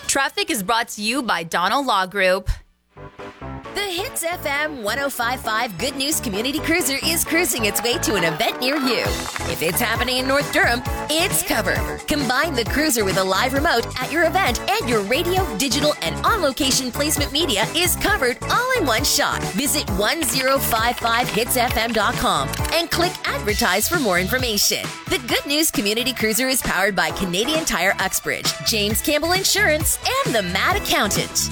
Traffic is brought to you by Donald Law Group. The Hits FM 105.5 Good News Community Cruiser is cruising its way to an event near you. If it's happening in North Durham, it's covered. Combine the cruiser with a live remote at your event, and your radio, digital, and on-location placement media is covered all in one shot. Visit 1055hitsfm.com and click Advertise for more information. The Good News Community Cruiser is powered by Canadian Tire Uxbridge, James Campbell Insurance, and the Mad Accountant.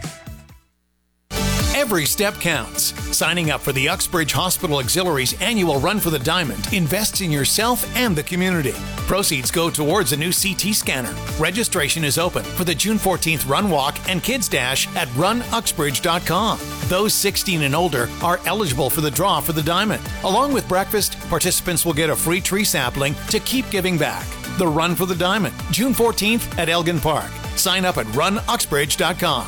Every step counts. Signing up for the Uxbridge Hospital Auxiliary's annual Run for the Diamond invests in yourself and the community. Proceeds go towards a new CT scanner. Registration is open for the June 14th Run Walk and Kids Dash at runuxbridge.com. Those 16 and older are eligible for the draw for the diamond. Along with breakfast, participants will get a free tree sapling to keep giving back. The Run for the Diamond, June 14th at Elgin Park. Sign up at runuxbridge.com.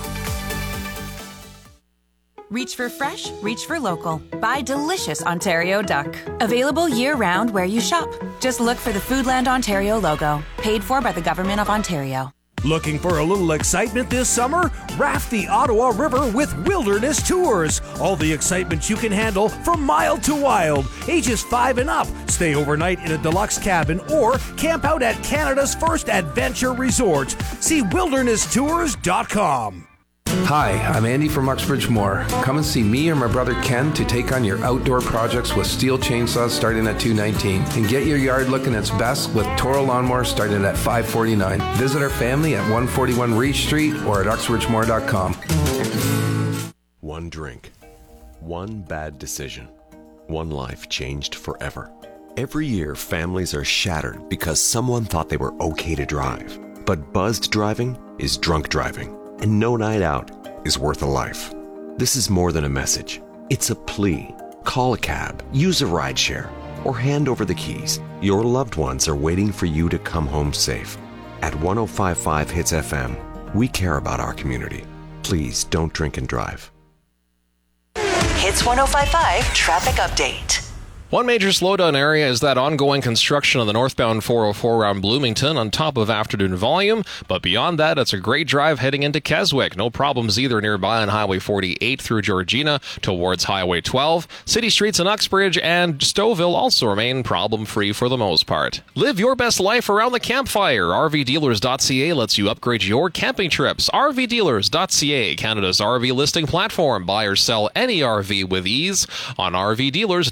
Reach for fresh, reach for local. Buy delicious Ontario duck. Available year-round where you shop. Just look for the Foodland Ontario logo. Paid for by the Government of Ontario. Looking for a little excitement this summer? Raft the Ottawa River with Wilderness Tours. All the excitement you can handle from mild to wild. Ages 5 and up. Stay overnight in a deluxe cabin or camp out at Canada's first adventure resort. See wildernesstours.com. Hi, I'm Andy from Uxbridge Moore. Come and see me or my brother Ken to take on your outdoor projects with steel chainsaws starting at $219 and get your yard looking its best with Toro lawnmowers starting at $549. Visit our family at 141 Reach Street or at uxbridgemore.com. One drink, one bad decision, one life changed forever. Every year, families are shattered because someone thought they were okay to drive. But buzzed driving is drunk driving. And no night out is worth a life. This is more than a message. It's a plea. Call a cab, use a rideshare, or hand over the keys. Your loved ones are waiting for you to come home safe. At 105.5 Hits FM, we care about our community. Please don't drink and drive. Hits 105.5 Traffic Update. One major slowdown area is that ongoing construction on the northbound 404 around Bloomington on top of afternoon volume. But beyond that, it's a great drive heading into Keswick. No problems either nearby on Highway 48 through Georgina towards Highway 12. City streets in Uxbridge and Stouffville also remain problem-free for the most part. Live your best life around the campfire. RVdealers.ca lets you upgrade your camping trips. RVdealers.ca, Canada's RV listing platform. Buy or sell any RV with ease on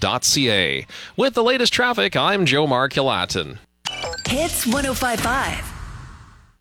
RVdealers.ca. With the latest traffic, I'm Joe Mark Hillatin. Hits 105.5.